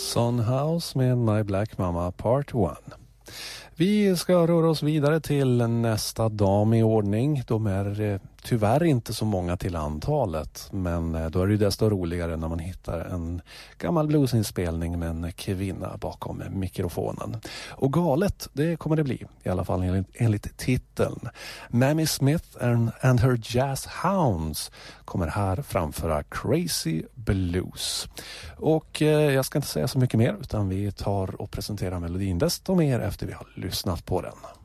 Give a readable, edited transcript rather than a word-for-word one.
Son House med My Black Mama Part 1. Vi ska röra oss vidare till nästa dam i ordning. De är tyvärr inte så många till antalet, men då är det ju desto roligare när man hittar en gammal bluesinspelning med en kvinna bakom mikrofonen. Och galet, det kommer det bli, i alla fall enligt titeln. Mamie Smith and her Jazz Hounds kommer här framföra Crazy Blues. Och jag ska inte säga så mycket mer, utan vi tar och presenterar melodin desto mer efter vi har lyssnat på den.